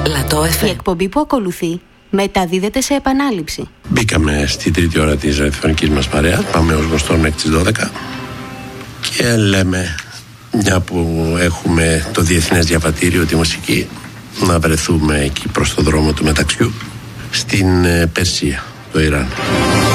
Πλατό FM. Η εκπομπή που ακολουθεί μεταδίδεται σε επανάληψη. Μπήκαμε στη τρίτη ώρα της ραδιοφωνικής μας παρέας. Πάμε ως γνωστό μέχρι τις 12 και λέμε, μια που έχουμε το Διεθνές Διαβατήριο τη μουσική, να βρεθούμε εκεί προς το δρόμο του μεταξιού στην Περσία, το Ιράν.